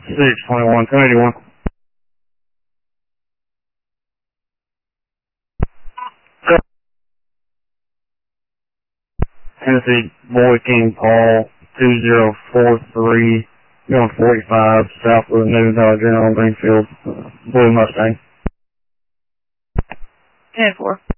621, 281. Tennessee Boy King Paul 2043, going 45 south of the new Dollar General Greenfield, Blue Mustang. 10-4.